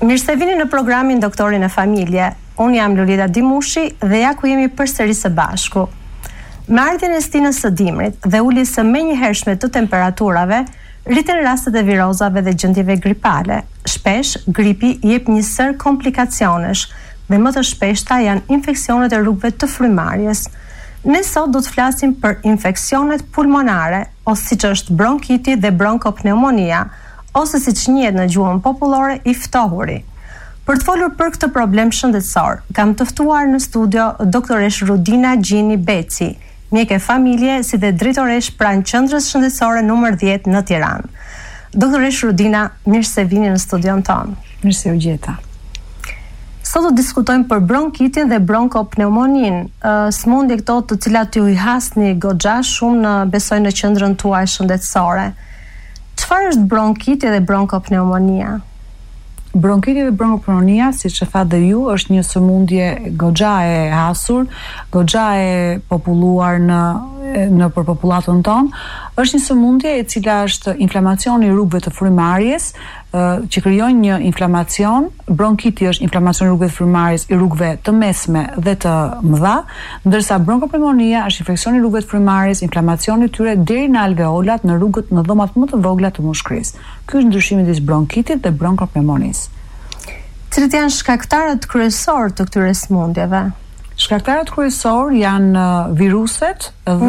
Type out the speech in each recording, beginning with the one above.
Mirë se vini në programin Doktorin e Familje. Unë jam Lolita Dimushi dhe ja ku jemi përsëri së bashku. Me ardhjen e stinës së dimrit dhe uljes së menjëhershme të temperaturave, rriten rastet e virozave dhe gjendjeve gripale. Shpesh, gripi jep një sër komplikacionesh dhe më të shpeshta janë infeksionet e rrugëve të frymarrjes. Ne sot do të flasim për infeksionet pulmonare, ose siç është bronkiti dhe bronkopneumonia, ose siç njihet në gjuhën popullore i ftohuri. Për të folur për këtë problem shëndetësor, kam të ftuar në studio doktoresh Rudina Gjini Beci, mjek e familje si dhe drejtoresh pranë qendrës shëndetësore numër 10 në Tiranë. Doktoresh Rudina, mirë se vini në studion tonë. Mirë se u gjeta. Sot do diskutojmë për bronkitin dhe bronkopneumoninë, sëmundje këto të cilat ju i hasni goxha shumë në besoj në qendrën tuaj shëndetësore. Çfarë është bronkiti dhe bronkopneumonia? Bronkiti dhe bronkopneumonia, siç e thatë dhe ju, është një sëmundje goxha e hasur, goxha e populluar në popullatën tonë. Është një sëmundje e cila është inflamacion i rrugëve të frymarrjes, që krijojnë një inflamacion. Bronkiti është inflamacion i rrugëve të frymarrjes, i rrugëve të mesme dhe të mëdha, ndërsa bronkopneumonia është infeksion i rrugëve të frymarrjes, inflamacioni i tyre deri në alveolat, në rrugët, në dhomat më të vogla të mushkërisë. Ky është ndryshimi midis bronkitit dhe bronkopneumonisë. Cilët janë shkaktarët kryesorë të këtyre sëmundjeve? Shkaktarët kryesorë janë viruset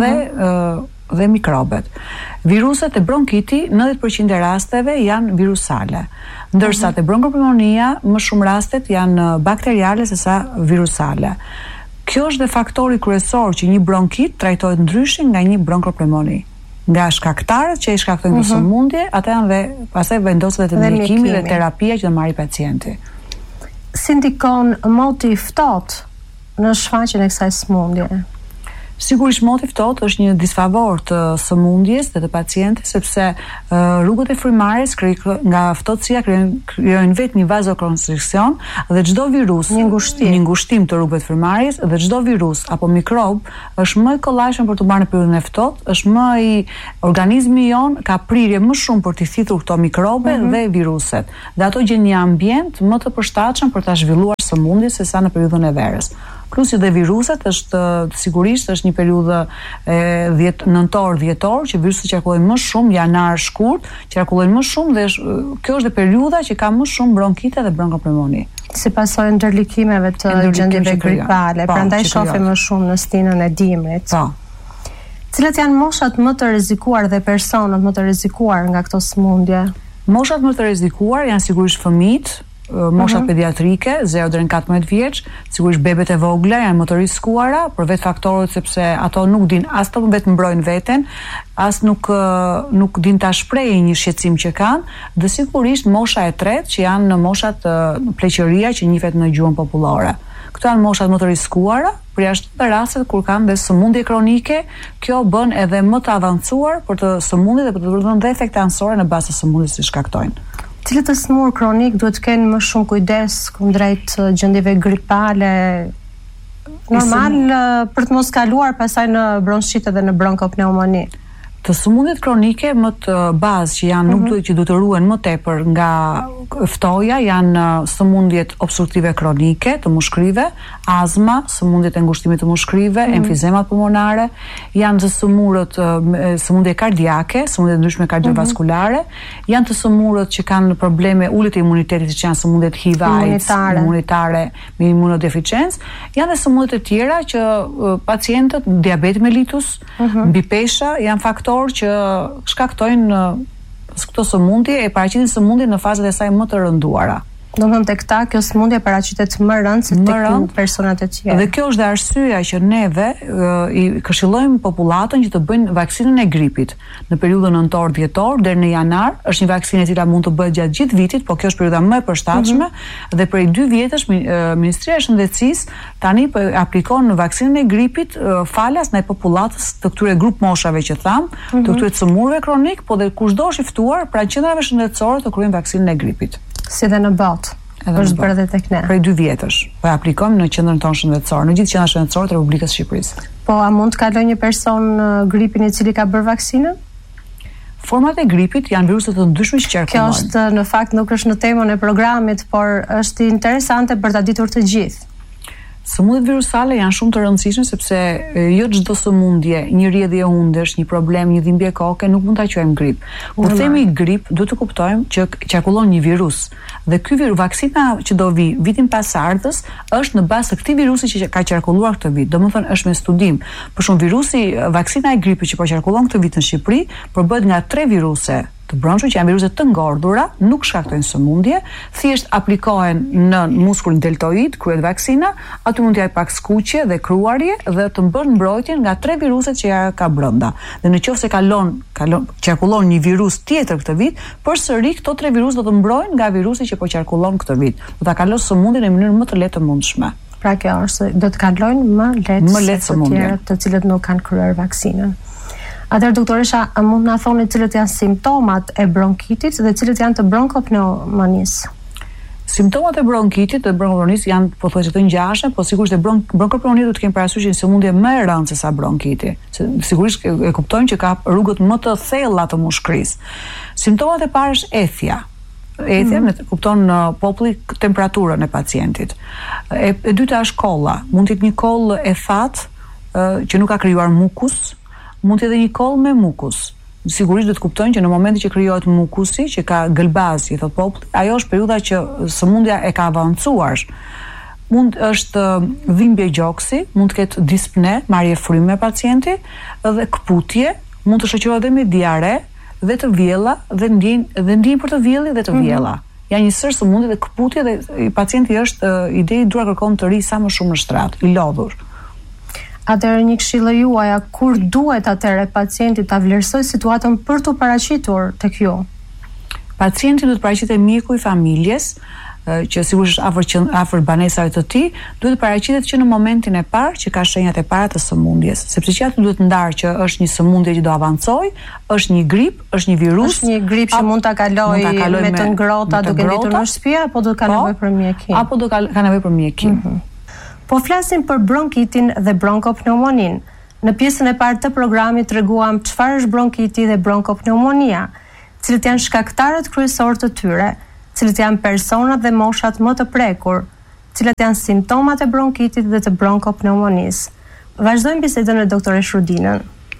dhe mikrobet. Viruset e bronkiti, 90% e rasteve janë virusale, ndërsa te bronkopneumonia më shumë rastet janë bakteriale sesa virusale. Kjo është dhe faktori kryesor që një bronkit trajtohet ndryshe nga një bronkopneumoni. Nga shkaktarët që i shkaktojnë këtë sëmundje, ata janë dhe pastaj vendoset të ndikimi dhe terapia që do marrë pacienti. Si ndikon moti i ftohtë në shfaqjen e kësaj sëmundje? Sigurisht moti i ftohtë është një disfavor të sëmundjes dhe të pacientit, sepse rrugët e frymarrjes nga ftohtësia krijojnë vetë një vazokonstriksion dhe çdo virus, një ngushtim të rrugëve të frymarrjes dhe çdo virus apo mikrob është më i kollajshëm për të marrë në periudhën e ftohtë, është më i organizmi jon ka prirje më shumë për të thithur këto mikrobe dhe viruset. Dhe ato gjen një ambient më të përshtatshëm për ta zhvilluar sëmundjen sesa në periudhën e verës. Plus dhe viruset është sigurisht është një periudhë nëntor-dhjetor që viruset qarkullojnë më shumë, janar shkurt, qarkullojnë më shumë dhe kjo është periudha që ka më shumë bronkite dhe bronkopneumoni. Si pasojë ndërlikimeve të gjendjeve gripale, prandaj shohim më shumë në stinën e dimrit. Po. Cilat janë moshat më të rrezikuar dhe personat më të rrezikuar nga këto sëmundje? Moshat më të rrezikuar janë sigurisht fëmijët, moshat pediatrike, 0 deri në 14 vjeç, sigurisht bebet e vogla janë më të rrezikuara për vetë faktorët sepse ato nuk din as të vetë mbrojnë veten, as nuk din ta shprehin një shqetësim që kanë, dhe sigurisht mosha e tretë që janë në moshat pleqëria që njihet në gjuhën popullore. Këto janë moshat më të rrezikuara, përjashtë të rastet kur kanë dhe sëmundje kronike, kjo bën edhe më të avancuar për të sëmundjet dhe për të dhënë dhe efekte anësore në bazë të sëmundjes që shkaktojnë. Cilët të smur kronik duhet të kenë më shumë kujdes kundrejt gjendjeve gripale, normal për të mos kaluar pasaj në bronshite dhe në bronkopneumoni? Të sëmundjet kronike më të bazë që janë nuk duhet që duhet të ruhen më tepër nga ftoja janë sëmundjet obstruktive kronike të mushkërive, azma, sëmundjet e ngushtimit të mushkërive, emfizemat pulmonare, janë të sëmundje kardiake, sëmundje ndryshme kardiovaskulare, janë të sëmundjet që kanë probleme uljet e imunitetit, që janë sëmundjet HIV, AIDS, imunitare me imunodeficiencë, janë dhe sëmundjet e tjera që pacientët diabet mellitus, mbipesha janë faktorë që shkaktojnë këto sëmundje e paraqitin sëmundje në fazat e saj më të rënduara. Domethënë tek ta kjo sëmundje paraqitet më rënd se tek personat e tjerë. Dhe kjo është dhe arsyeja që neve i këshillojmë popullatën që të bëjnë vaksinën e gripit në periudhën nëntor-dhjetor deri në janar. Është një vaksinë e cila mund të bëhet gjatë gjithë vitit, por kjo është periudha më e përshtatshme dhe prej 2 vjetësh Ministria e Shëndetësisë tani po aplikon në vaksinën e gripit falas ndaj popullatës të këtyre grup moshave që tham, të këtyre sëmurëve kronik, po dhe kushdo është i ftuar pra qendrave shëndetësore të kryejnë vaksinën e gripit. Si dhe në botë. Është bërë dhe tek ne. Prej 2 vjetësh. Po aplikojmë në qendrën tonë shëndetësore, në gjithë qendrat shëndetësore të Republikës së Shqipërisë. Po a mund të kalojë një person gripin i cili ka bërë vaksinën? Format e gripit janë viruset të ndryshme që qarkullojnë. Kjo është në fakt nuk është në temën e programit, por është interesante për ta ditur të gjithë. Sëmundjet virusale janë shumë të rëndësishme sepse jo çdo sëmundje, një rrjedhje hundesh, një problem, një dhimbje koke nuk mund ta quajmë grip. Kur themi grip, duhet të kuptojmë që qarkullon një virus. Dhe ky virus, vaksina që do vi vitin pasardhës është në bazë të këtij virusi që ka qarkulluar këtë vit. Domethënë është me studim. Për shembull, virusi, vaksina e gripit që po qarkullon këtë vit në Shqipëri, përbohet nga 3 viruse të brendshme që janë viruse të ngordhura, nuk shkaktojnë sëmundje, thjesht aplikohen në muskulin deltoid, kryet vaksina, aty mund të jap pak skuqje dhe kruarje dhe të bën mbrojtjen nga 3 viruset që ja ka brenda. Dhe nëse qarkullon një virus tjetër këtë vit, përsëri këto 3 virus do të mbrojnë nga virusi që po qarkullon këtë vit. Do ta kalon sëmundjen në mënyrë më të lehtë të mundshme. Pra kjo është do të kalojnë më lehtë se të tjerët të cilët nuk kanë kryer vaksinën. Atëherë doktoresha, mund na thoni cilët janë simptomat e bronkitit dhe cilët janë të bronkopneumonisë? Simptomat e bronkitit dhe bronkopneumonisë janë pothuajse të ngjashme, por sigurisht e bronkopneumonia do të kemi parasysh një sëmundje më e rëndë se sa bronkiti. Sigurisht e kuptojmë që ka rrugët më të thella të mushkërisë. Simptomat e parë është ethja. Ethja kupton populli temperaturën e pacientit. E dyta është kolla. Mund të jetë një kollë e thatë që nuk ka krijuar mukus. Mund të jetë një kollë me mukus. Sigurisht do të kuptojnë që në momentin që krijohet mukusi, që ka gëlbaz, i thot populli, ajo është periudha që sëmundja e ka avancuar. Mund është dhimbje gjoksi, mund të ketë dispne, marrje fryme pacienti, dhe këputje, mund të shoqërohet edhe me diare dhe të vjella dhe ndjenjë për të vjelli dhe të vjella. Janë një sër sëmundje dhe këputje dhe pacienti është ide i dua kërkon të ri sa më shumë në shtrat, i lodhur. Atëherë një këshillë juaja, kur duhet atëherë pacienti ta vlerësojë situatën për të paraqitur tek ju? Pacienti duhet të paraqitet mjeku i familjes, që sigurisht afër banesave të tij, duhet të paraqitet që në momentin e parë që ka shenjat e para të sëmundjes, sepse që aty duhet ndarë që është një sëmundje që do avancojë, është një grip, është një virus, është një grip që mund ta kaloj me të ngrohta duke nditur në shtëpi apo do ka nevojë për mjekim? Apo do ka nevojë për mjekim. Po flasim për bronkitin dhe bronkopneumoninë. Në pjesën e parë të programit treguam çfarë është bronkiti dhe bronkopneumonia, cilët janë shkaktarët kryesorë të tyre, cilët janë personat dhe moshat më të prekur, cilat janë simptomat e bronkitit dhe të bronkopneumonisë. Vazhdojmë bisedën me doktoresh Rudinën.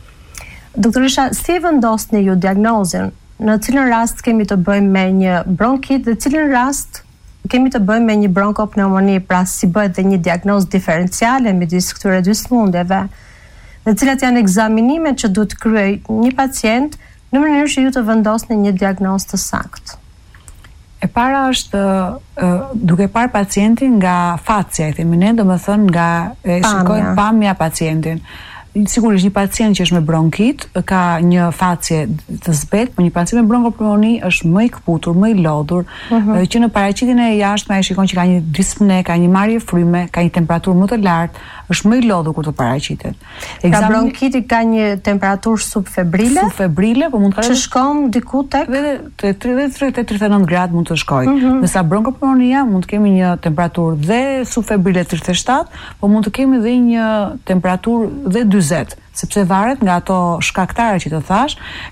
Doktoresha, si e vendosni ju diagnozën? Në cilën rast kemi të bëjmë me një bronkit dhe cilën rast kemi të bëjmë me një bronkopneumoni, pra si bëhet dhe një diagnozë diferenciale midis këtyre dy sëmundjeve, dhe cilat janë ekzaminimet që duhet kryej një pacient në mënyrë që ju të vendosni një diagnozë të saktë. E para është duke parë pacientin nga facia, e themi ne, domethënë nga shikojmë pamja pacientin. Sigurisht një pacient që është me bronkit ka një facje të zbet, por një pacient me bronkopneumoni është më i këputur, më i lodhur, që në paraqitjen e jashtme ai shikon që ka një dispne, ka një marrje fryme, ka një temperaturë më të lartë, është më i lodhur kur të paraqitet. Pra bronkiti ka një temperaturë subfebrile? Subfebrile, por mund të që shkon diku tek 39 gradë mund të shkojë. Ndërsa bronkopneumonia mund të kemi një temperaturë dhe subfebrile 37, por mund të kemi dhe një temperaturë dhe 40, sepse varet nga ato shkaktare që të thash,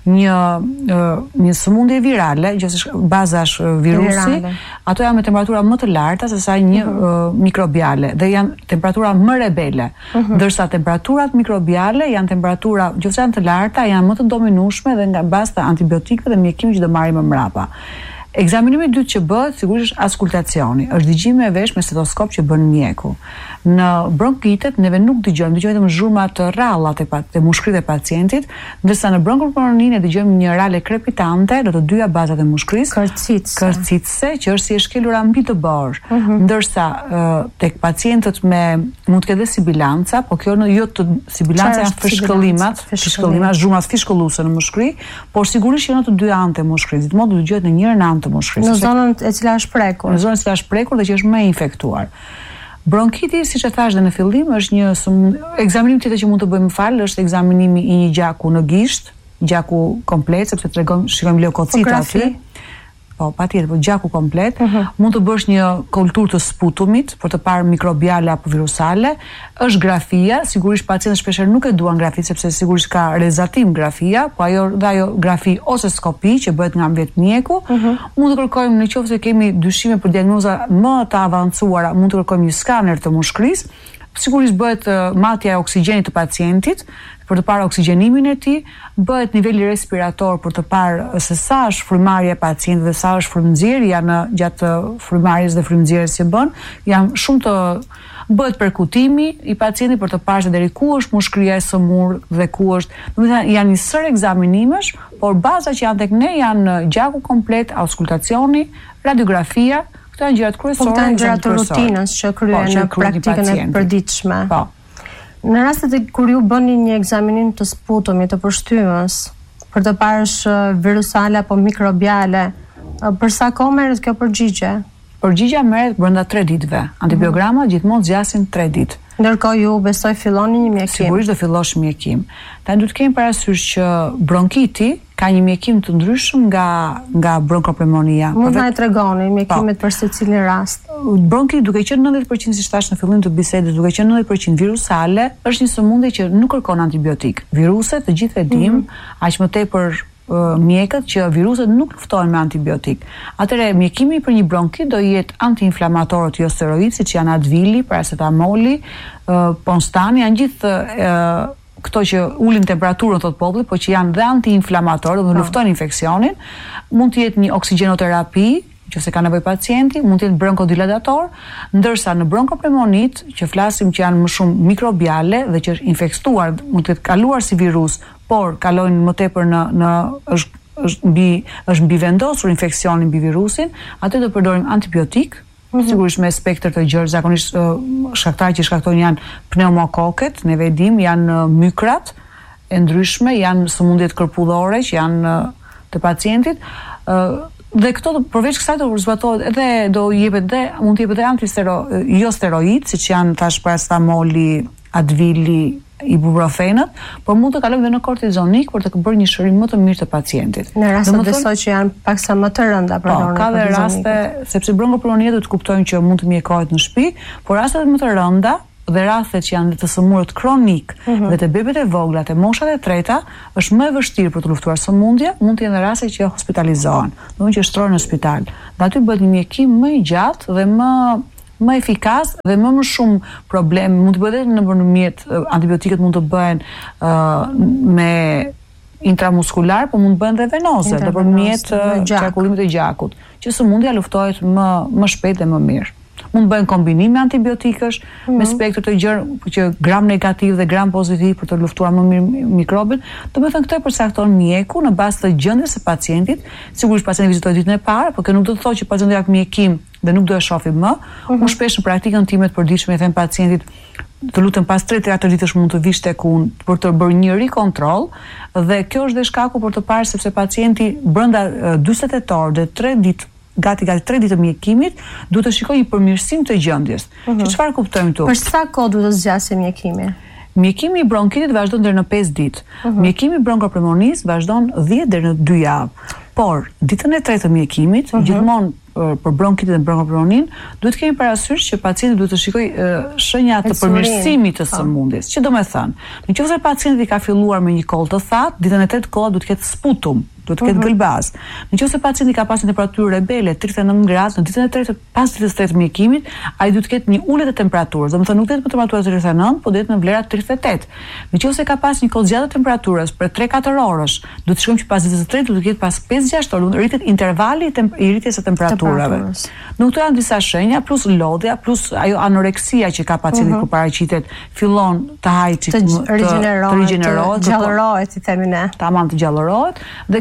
një sëmundje virale, që baza është virusi, ato janë me temperatura më të larta se sa një mikrobiale dhe janë temperatura më rebele, ndërsa temperaturat mikrobiale janë temperatura, nëse janë të larta, janë më të dominueshme dhe nga bazë të antibiotikëve dhe mjekimit që do marrim më mbrapa. Ekzaminimi i dytë që bëhet sigurisht është auskultacioni, është dëgjimi me vesh me stetoskop që bën mjeku. Në bronkitet neve nuk dëgjojmë vetëm zhurma të rralla të mushkërit e pacientit, ndërsa në bronkopneumoninë dëgjojmë një rale krepitante në të dyja bazat e mushkërisë, kërcitse, që është si e shkelura mbi të borë, ndërsa tek pacientët mund të ketë sibilanca, por kjo jo të sibilanca janë fishkëllimat, zhurmat fishkëlluese në mushkëri, por sigurisht që në të dy anët e mushkërisë, gjithmonë do dëgjohet në njërin anë të mushkërisë. Në zonën e cila është prekur. Në zonën e cila është prekur dhe që është më infektuar. Bronkiti, siç e thash dhe në fillim, është një ekzaminim tjetër që mund të bëjmë është ekzaminimi i një gjaku në gisht, gjaku komplet, sepse shikojmë leukocitë aty. Po, patjetër, po gjaku komplet. Mund të bësh një kulturë të sputumit për të parë mikrobiale apo virusale. Është grafia, sigurisht pacientët shpeshherë nuk e duan grafi sepse sigurisht ka rezatim grafia, po ajo grafi ose skopi që bëhet nga mbet mjeku. Mund të kërkojmë nëse kemi dyshime për diagnoza më të avancuara, mund të kërkojmë një skaner të mushkërisë. Sigurisht bëhet matja e oksigjenit të pacientit për të parë oksigjenimin e tij, bëhet niveli respirator për të parë se sa është frymarrja e pacientit dhe sa është frymënxjerrja gjatë frymarrjes dhe frymënxjerrjes që bën. Bëhet perkutimi i pacientit për të parë se deri ku është mushkëria e sëmurë dhe ku është. Domethënë janë një sër ekzaminimesh, por baza që janë tek ne janë gjaku komplet, auskultacioni, radiografia. Këto janë gjërat kryesore. Këto janë gjërat të rutinës që kryen në praktikën e përditshme. Po. Në rastet kur ju bëni një ekzaminim të sputumit të përshtypjes për të parë virusale apo mikrobiale, për sa kohë merret kjo përgjigje? Përgjigja merret brenda 3 ditëve. Antibiogramat gjithmonë zgjasin 3 ditë. Ndërkohë ju besoj filloni një mjekim. Sigurisht do fillosh mjekim. Tani duhet të kemi parasysh që bronkiti ka një mjekim të ndryshëm nga bronkopneumonia. Mund na e tregoni mjekimet për secilin rast? Bronkiti duke qenë 90% si thash në fillim të bisedës, duke qenë 90% virusale, është një sëmundje që nuk kërkon antibiotik. Viruset të gjithë e dim, aq më tepër mjekët që viruset nuk luftojnë me antibiotik. Atëherë mjekimi për një bronkit do jetë antiinflamatorët jo steroid, siç janë Advili, paracetamoli, Ponstani, janë gjithë këto që ulin temperaturën thot populli, por që janë dhe antiinflamatorë, do luftojnë infeksionin. Mund të jetë një oksigjenoterapi, nëse ka nevojë pacienti, mund të jetë bronkodilatator, ndërsa në bronkopneumonit, që flasim që janë më shumë mikrobiale dhe që është infektuar, mund të jetë kaluar si virus, por kalojnë më tepër është mbi vendosur infeksionin mbi virusin, atë do përdorim antibiotik, sigurisht me spektër të gjerë, zakonisht shkaktarët që shkaktojnë janë pneumokoket, neve e dim, janë mykrat e ndryshme, janë sëmundjet kërpullore që janë të pacientit. Dhe këto përveç kësaj do zbatohet edhe mund të jepet edhe jo steroid, siç janë tash paracetamoli, Advili, ibuprofenët, por mund të kalojmë edhe në kortizonik për të bërë një shërim më të mirë të pacientit. Në raste besoj që janë paksa më të rënda përdoren. Ka dhe raste, sepse bronkopneumonia do të kuptojmë që mund të mjekohet në shtëpi, por rastet më të rënda dhe rastet që janë të sëmurët kronik dhe të bebet e vogla, të moshat e treta, është më e vështirë për të luftuar sëmundje, mund të jenë raste që hospitalizohen, domethënë që shtrohen në spital. Dhe aty bëhet një mjekim më i gjatë dhe më efikas dhe më shumë problem. Mund të bëhet nëpërmjet antibiotikët mund të bëhen me intramuskular, por mund të bëhen dhe venoze nëpërmjet qarkullimit të gjakut, që sëmundja luftohet më shpejt dhe më mirë. Mund të bëhen kombinim me antibiotikësh, me spektër të gjerë, që gram negativ dhe gram pozitiv për të luftuar më mirë mikrobin. Domethënë këtë përcakton mjeku në bazë të gjendjes së pacientit. Sigurisht pacienti vizitoj ditën e parë, por kjo nuk do të thotë që pacienti jap mjekim dhe nuk do e shohim më. Unë shpesh në praktikën time të përditshme i them pacientit, të lutem pas 3-4 ditësh mund të vish tek unë për të bërë një rikontroll, dhe kjo është dhe shkaku për të parë sepse pacienti brenda 48 orë dhe 3 ditë gati 3 ditë të mjekimit, duhet të shikoj një përmirësim të gjendjes. Që çfarë kuptojmë këtu? Për sa kohë duhet të zgjasë mjekimi? Mjekimi i bronkitit vazhdon deri në 5 ditë. Mjekimi i bronkopneumonisë vazhdon 10 deri në 2 javë. Por ditën e 3 të mjekimit, gjithmonë për bronkitin dhe bronkopneumonin, duhet kemi parasysh që pacienti duhet të shikojë shenja të përmirësimit të sëmundjes. Që do të thënë, nëse pacienti ka filluar me një koll të thatë, ditën e 3 kolla duhet të ketë sputum, duhet të ketë gëlbaz. Nëse pacienti ka pasur temperaturë rebele 39 gradë, në ditën e 3 pas ditës së 3 të mjekimit, ai duhet të ketë një ulje të temperaturës. Do të thonë nuk do të ketë temperaturë 39, por do të jetë në vlera 38. Nëse ka pasur një koll zgjatë të temperaturas për 3-4 orësh, duhet të shikojmë që pas ditës së 3 duhet të ketë pas 5-6 orë rritet intervali i rritjes së temperaturave. Nuk të janë disa shenja, plus lodhja, plus ajo anoreksia që ka pacienti kur paraqitet, fillon të hajë, të rigjenerohet, gjallërohet, i themi ne. Tamam, të gjallërohet,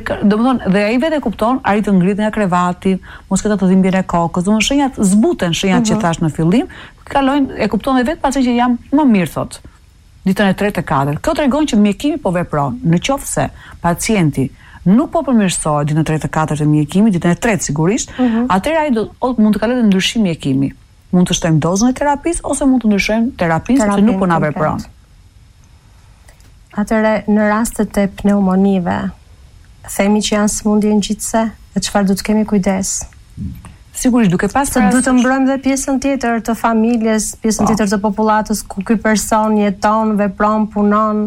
dhe ai vetë kupton, arrit të ngrihet nga krevati, mos ketë të dhimbjen e kokës, domethënë shenjat zbuten, shenjat që thash në fillim, kalojnë, e kupton edhe vetë pacienti që jam më mirë thot. Ditën e 3 të 4. Kjo tregon që mjekimi po vepron. Nëse pacienti nuk po përmirësohet ditën e 3 të 4 të mjekimit, ditën e 3 sigurisht, atëherë ai mund të kalojë në ndryshim mjekimi. Mund të shtojmë dozën e terapisë ose mund të ndryshojmë terapinë sepse nuk po na vepron. Atëherë në rastet e pneumonive, themi që janë sëmundje ngjitëse? e çfarë du të kemi kujdes. Sigurisht duke pas se duhet të mbrojmë dhe pjesën tjetër të familjes, pjesën tjetër të popullatës ku ky person jeton, vepron, punon.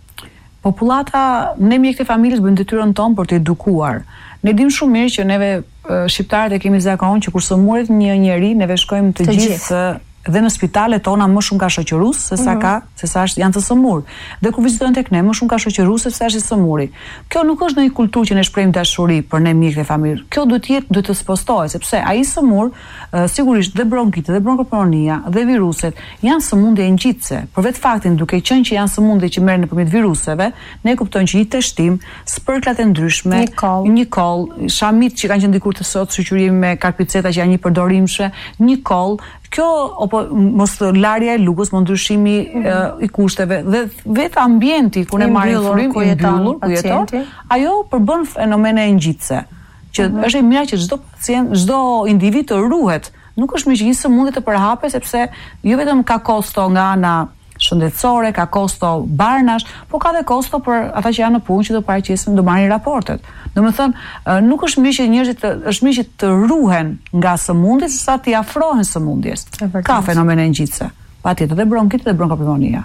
Popullata, ne mjekët e familjes bëjmë detyrën tonë për të edukuar. Ne dim shumë mirë që neve shqiptarët e kemi zakon që kur sëmuret një njeri, neve shkojmë të gjithë dhe në spitalet tona më shumë ka shoqërus se sa janë të sëmur. Dhe kur vizitojnë tek ne më shumë ka shoqërus se sa është i sëmuri. Kjo nuk është në një kulturë që ne shprehim dashuri për ne mjekët e familjes. Kjo duhet të spostohet, sepse ai i sëmur, sigurisht dhe bronkiti, dhe bronkopneumonia, dhe viruset janë sëmundje ngjitse. Për vetë faktin duke qenë që janë sëmundje që merren nëpërmjet viruseve, ne kuptojmë që një testim, spërklat e ndryshme, një koll, shamit që kanë qenë dikur të sot shoqërim me karpiceta që janë një përdorimshme, një koll. Kjo, apo mos larja e lugës, më ndryshimi i kushteve dhe vetë ambienti ku ne marrim frym i mbyllur ku jeton, ajo përbën fenomene ngjitse. Që është e mira që çdo pacient, çdo individ të ruhet. Nuk është mirë që një sëmundje të përhapet sepse jo vetëm ka kosto nga ana shëndetësore, ka kosto barnash, po ka dhe kosto për ata që janë në punë që do paraqesin, do marrin raportet. Domethënë, nuk është mirë që njerëzit është mirë që të ruhen nga sëmundjet sesa të afrohen sëmundjes. Ka fenomene ngjitse. Patjetër dhe bronkiti dhe bronkopneumonia.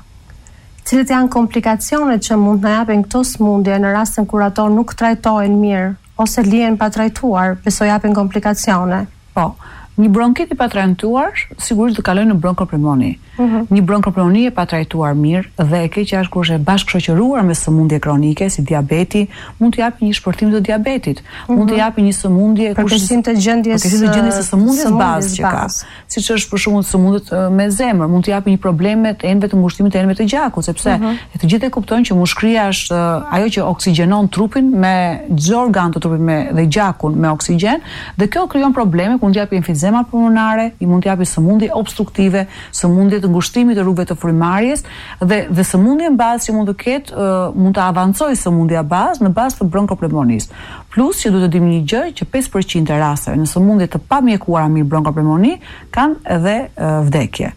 Cilat janë komplikacionet që mund na japin këto sëmundje në rastin kur ato nuk trajtohen mirë ose lihen pa trajtuar, besoj japin komplikacione? Po. Një bronkit i pa trajtuar, sigurisht do kalojë në bronkopneumoni. Një bronkopneumoni e pa trajtuar mirë dhe e keqja është kur është bashkëshoqëruar me sëmundje kronike si diabeti, mund të japë një shpërthim të diabetit, mund të japë një sëmundje përkeqësim të gjendjes së sëmundjes bazë që ka. Siç është për shembull sëmundjet me zemër, mund të japë një probleme të enëve të ngushtimit të enëve të gjakut, sepse të gjithë e kuptojnë që mushkëria është ajo që oksigjenon trupin me çdo organ të trupit dhe gjakun me oksigjen, dhe kjo krijon probleme, mund të japë emfizema pulmonare, i mund të japë sëmundje obstruktive, sëmundje të ngushtimit të rrugëve të frymarrjes dhe sëmundje në bazë që mund të ketë, mund të avancojë sëmundja bazë në bazë të bronkopneumonisë. Plus që duhet të dimë një gjë që 5% e rasteve në sëmundje të pamjekuara mirë bronkopneumoni kanë edhe vdekje.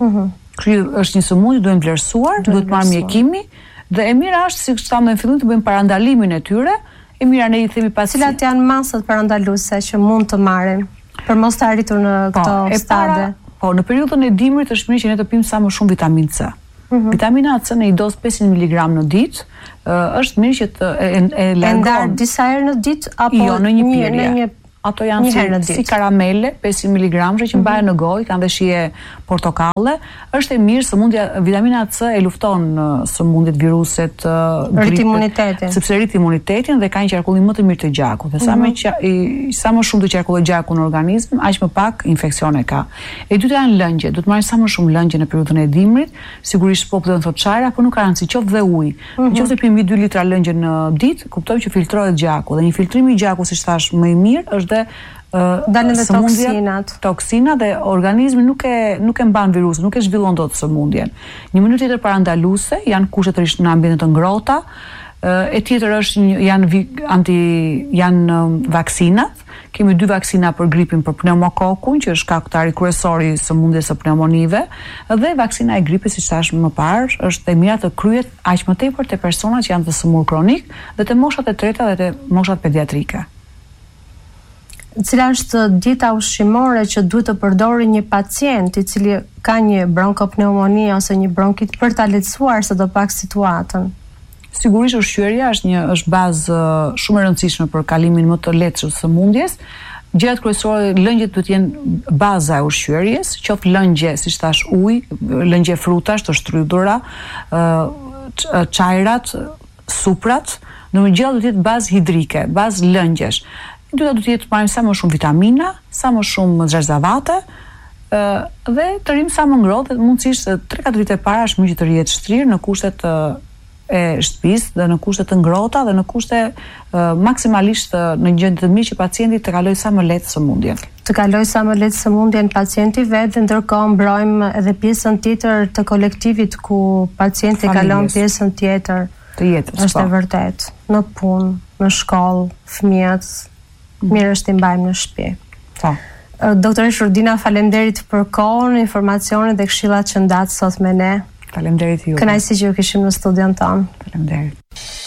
Ky është një sëmundje duhet vlerësuar, duhet marrë mjekimi dhe e mira është siç thamë në fillim të bëjmë parandalimin e tyre. E mira ne i themi cilat janë masat parandaluese që mund të marrin për mos të arritur në këto stade. Po, në periudhën e dimrit është mirë që ne të pimë sa më shumë vitamin C. Vitamina C në një dozë 500 mg në ditë, është mirë që të e largon. Ndar disa herë në ditë apo jo, në një pirje. Ato janë si karamele, 500 mg që mbahen në gojë, kanë dhe shije portokalle. Është e mirë, sëmundja vitamina C e lufton sëmundjet, viruset, imunitetin. Sepse rrit imunitetin dhe ka një qarkullim më të mirë të gjakut. Dhe sa më shumë të qarkulloj gjaku në organizëm, aq më pak infeksione ka. E dyta janë lëngje. Duhet marrë sa më shumë lëngje në periudhën e dimrit. Sigurisht po do të thotë çajra, por nuk ka rëndësi, qoftë dhe ujë. Nëse pijmë 2 litra lëngje në ditë, kuptojmë që filtrohet gjaku dhe një filtrim i gjakut, siç thash, më i mirë është dalin dhe toksina dhe organizmi nuk e mban virusin, nuk e zhvillon dot sëmundjen. Një mënyrë tjetër parandaluese janë kushtet rrisht në ambiente të ngrohta, e tjetër është janë vaksinat. Kemi 2 vaksina për gripin për pneumokokun, që është shkaktari kryesor i sëmundjes së pneumonive, dhe vaksina e gripit, siç thash më parë, është e mira të kryhet aq më tepër te personat që janë të sëmur kronik dhe te moshat e treta dhe te moshat pediatrike. Cila është dieta ushqimore që duhet të përdori një pacient i cili ka një bronkopneumoni ose një bronkit për ta lehtësuar sadopak situatën? Sigurisht ushqyerja është bazë shumë e rëndësishme për kalimin më të lehtë të sëmundjes. Gjërat kryesore, lëngjet duhet të jenë baza e ushqyerjes, qoftë lëngje, siç thash, ujë, lëngje frutash të shtrydhura, çajrat, suprat, në gjëra duhet të jetë bazë hidrike, bazë lëngjesh. Dyta duhet të jetë marrim sa më shumë vitamina, sa më shumë zherzavate, dhe të rrim sa më ngrohtë, mundësisht 3-4 ditë e para është mirë që të rihet shtrirë në kushtet e shtëpisë dhe në kushte të ngrohta dhe në kushte maksimalisht në gjendje të mirë që pacienti të kalojë sa më lehtë sëmundjen. Të kalojë sa më lehtë sëmundjen pacienti vetë, ndërkohë mbrojmë edhe pjesën tjetër të kolektivit ku pacienti kalon pjesën tjetër të jetës. Është e vërtet, në punë, në shkollë, fëmijët, mirë është të mbajmë në shtëpi. Po. Doktore Shurdina, faleminderit për kohën, informacionet dhe këshillat që ndat sot me ne. Faleminderit ju. Kënaqësi që ju kishim në studion tonë. Faleminderit.